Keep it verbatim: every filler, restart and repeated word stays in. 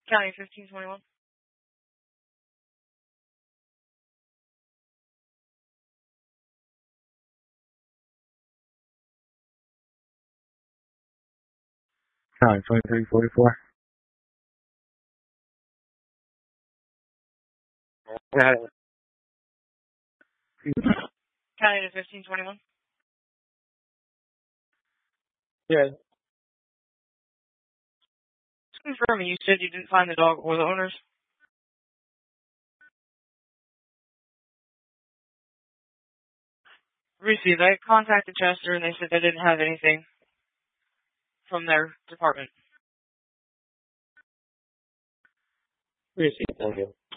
County fifteen twenty-one. County twenty-three forty-four. Yeah. County to fifteen twenty-one. Yeah. Just confirming, you said you didn't find the dog or the owners? Received. I contacted Chester and they said they didn't have anything from their department. Received. Thank you.